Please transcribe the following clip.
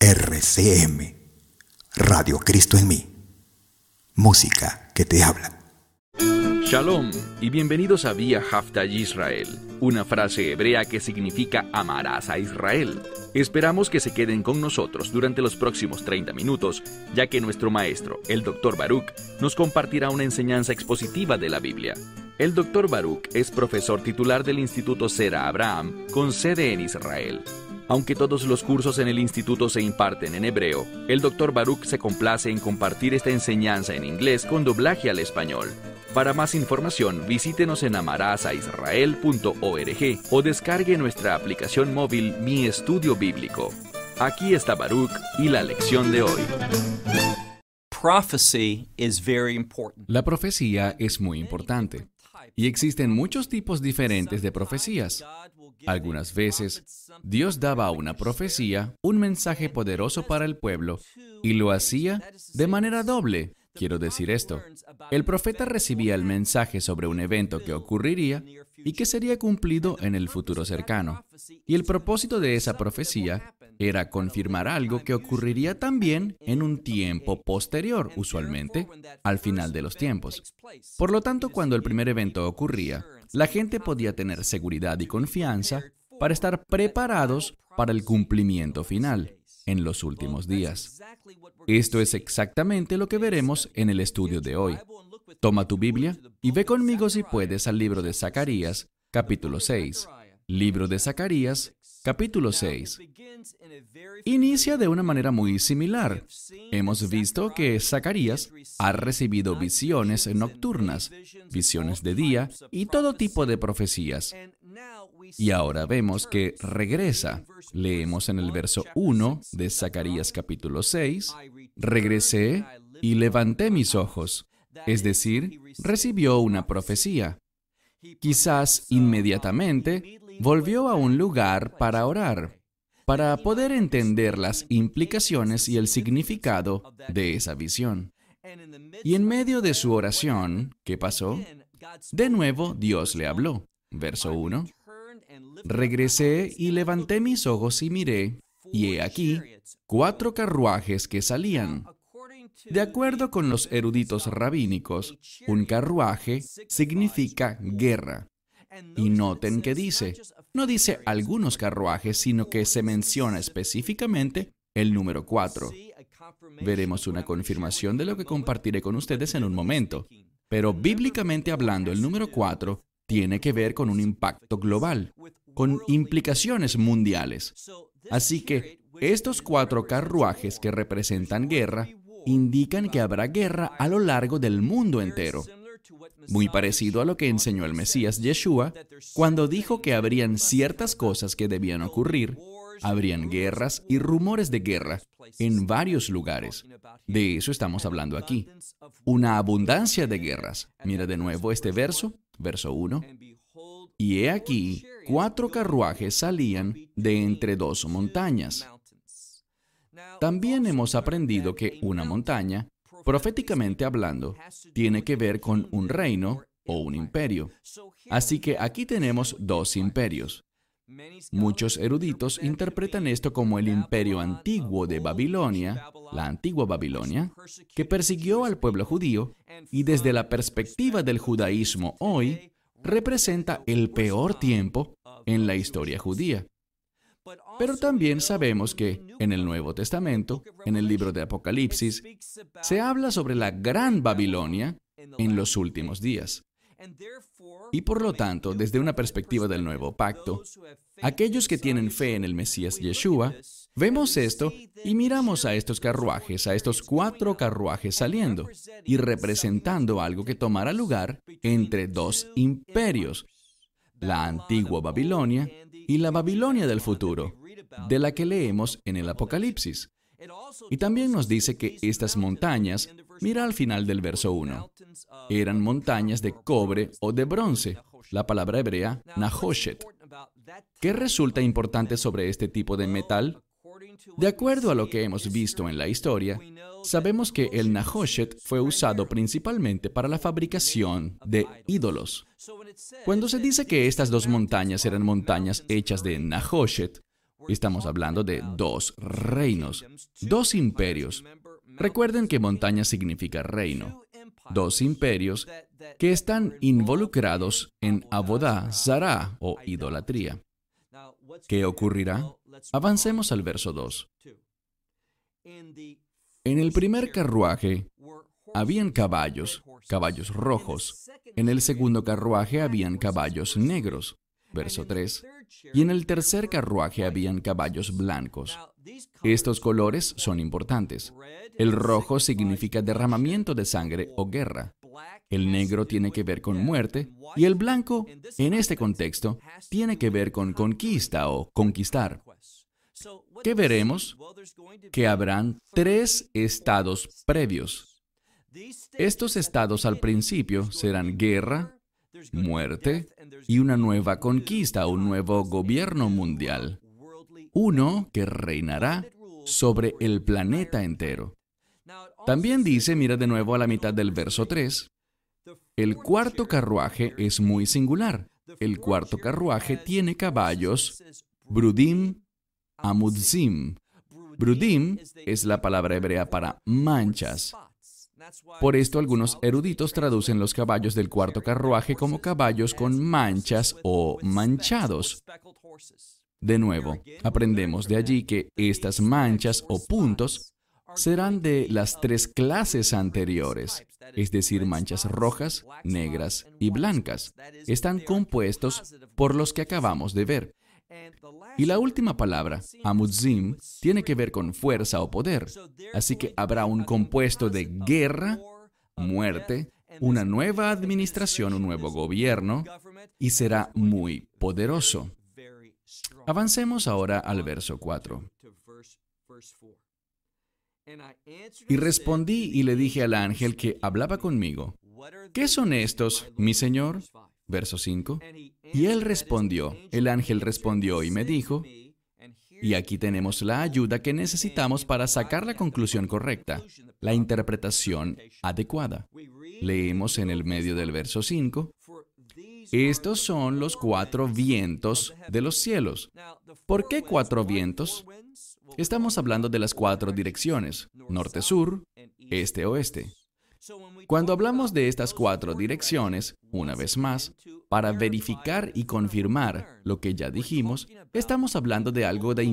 RCM, Radio Cristo en mí. Música que te habla. Shalom y bienvenidos a Vía Haftaj Israel, una frase hebrea que significa amarás a Israel. Esperamos que se queden con nosotros durante los próximos 30 minutos, ya que nuestro maestro, el Dr. Baruch, nos compartirá una enseñanza expositiva de la Biblia. El Dr. Baruch es profesor titular del Instituto Zera Abraham, con sede en Israel. Aunque todos los cursos en el instituto se imparten en hebreo, el Dr. Baruch se complace en compartir esta enseñanza en inglés con doblaje al español. Para más información, visítenos en amarasaisrael.org o descargue nuestra aplicación móvil Mi Estudio Bíblico. Aquí está Baruch y la lección de hoy. La profecía es muy importante. Y existen muchos tipos diferentes de profecías. Algunas veces, Dios daba a una profecía un mensaje poderoso para el pueblo y lo hacía de manera doble. Quiero decir esto. El profeta recibía el mensaje sobre un evento que ocurriría y que sería cumplido en el futuro cercano. Y el propósito de esa profecía era confirmar algo que ocurriría también en un tiempo posterior, usualmente al final de los tiempos. Por lo tanto, cuando el primer evento ocurría, la gente podía tener seguridad y confianza para estar preparados para el cumplimiento final en los últimos días. Esto es exactamente lo que veremos en el estudio de hoy. Toma tu Biblia y ve conmigo si puedes al libro de Zacarías, capítulo 6. Libro de Zacarías, capítulo 6. Inicia de una manera muy similar. Hemos visto que Zacarías ha recibido visiones nocturnas, visiones de día y todo tipo de profecías. Y ahora vemos que regresa. Leemos en el verso 1 de Zacarías capítulo 6, regresé y levanté mis ojos, es decir, recibió una profecía. Quizás inmediatamente volvió a un lugar para orar, para poder entender las implicaciones y el significado de esa visión. Y en medio de su oración, ¿qué pasó? De nuevo Dios le habló. Verso 1. Regresé y levanté mis ojos y miré, y he aquí 4 carruajes que salían. De acuerdo con los eruditos rabínicos, un carruaje significa guerra. Y noten que no dice algunos carruajes, sino que se menciona específicamente el número 4. Veremos una confirmación de lo que compartiré con ustedes en un momento. Pero bíblicamente hablando, el número 4 tiene que ver con un impacto global, con implicaciones mundiales. Así que estos 4 carruajes que representan guerra indican que habrá guerra a lo largo del mundo entero. Muy parecido a lo que enseñó el Mesías Yeshua cuando dijo que habrían ciertas cosas que debían ocurrir, habrían guerras y rumores de guerra en varios lugares. De eso estamos hablando aquí. Una abundancia de guerras. Mira de nuevo este verso, verso 1. Y he aquí 4 carruajes salían de entre 2 montañas. También hemos aprendido que una montaña, proféticamente hablando, tiene que ver con un reino o un imperio. Así que aquí tenemos 2 imperios. Muchos eruditos interpretan esto como el imperio antiguo de Babilonia, la antigua Babilonia, que persiguió al pueblo judío y desde la perspectiva del judaísmo hoy, representa el peor tiempo en la historia judía. Pero también sabemos que en el Nuevo Testamento, en el libro de Apocalipsis, se habla sobre la gran Babilonia en los últimos días. Y por lo tanto, desde una perspectiva del Nuevo Pacto, aquellos que tienen fe en el Mesías Yeshua, vemos esto y miramos a estos carruajes, a estos 4 carruajes saliendo y representando algo que tomará lugar entre 2 imperios, la antigua Babilonia y la Babilonia del futuro, de la que leemos en el Apocalipsis. Y también nos dice que estas montañas, mira al final del verso 1, eran montañas de cobre o de bronce, la palabra hebrea Nahoshet. ¿Qué resulta importante sobre este tipo de metal? De acuerdo a lo que hemos visto en la historia, sabemos que el Nahoshet fue usado principalmente para la fabricación de ídolos. Cuando se dice que estas 2 montañas eran montañas hechas de Nahoshet, Estamos hablando de dos reinos, dos imperios. Recuerden que montaña significa reino. Dos imperios que están involucrados en Abodá Zará o idolatría. ¿Qué ocurrirá? Avancemos al verso 2. En el primer carruaje habían caballos rojos. En el segundo carruaje habían caballos negros. Verso 3. Y en el tercer carruaje habían caballos blancos. Estos colores son importantes. El rojo significa derramamiento de sangre o guerra. El negro tiene que ver con muerte. Y el blanco, en este contexto, tiene que ver con conquista o conquistar. ¿Qué veremos? Que habrán 3 estados previos. Estos estados al principio serán guerra, muerte y una nueva conquista, un nuevo gobierno mundial. Uno que reinará sobre el planeta entero. También dice, mira de nuevo a la mitad del verso 3, el cuarto carruaje es muy singular. El cuarto carruaje tiene caballos Brudim, Amudzim. Brudim es la palabra hebrea para manchas. Por esto algunos eruditos traducen los caballos del cuarto carruaje como caballos con manchas o manchados. De nuevo, aprendemos de allí que estas manchas o puntos serán de las 3 clases anteriores, es decir, manchas rojas, negras y blancas. Están compuestos por los que acabamos de ver. Y la última palabra, Amudzim, tiene que ver con fuerza o poder. Así que habrá un compuesto de guerra, muerte, una nueva administración, un nuevo gobierno, y será muy poderoso. Avancemos ahora al verso 4. Y respondí y le dije al ángel que hablaba conmigo, ¿qué son estos, mi señor? Verso 5. Y él respondió, el ángel respondió y me dijo, y aquí tenemos la ayuda que necesitamos para sacar la conclusión correcta, la interpretación adecuada. Leemos en el medio del verso 5, estos son los 4 vientos de los cielos. ¿Por qué 4 vientos? Estamos hablando de las 4 direcciones, norte-sur, este-oeste. Cuando hablamos de estas 4 direcciones, una vez más, para verificar y confirmar lo que ya dijimos, estamos hablando de algo de